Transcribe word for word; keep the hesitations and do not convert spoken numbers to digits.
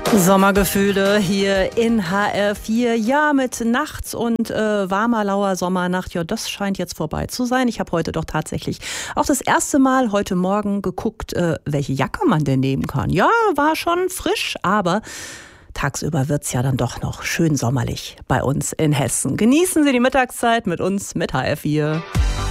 Sommergefühle hier in H R vier. Ja, mit nachts und äh, warmer, lauer Sommernacht. Ja, das scheint jetzt vorbei zu sein. Ich habe heute doch tatsächlich auch das erste Mal heute Morgen geguckt, äh, welche Jacke man denn nehmen kann. Ja, war schon frisch, aber tagsüber wird's ja dann doch noch schön sommerlich bei uns in Hessen. Genießen Sie die Mittagszeit mit uns, mit H R vier.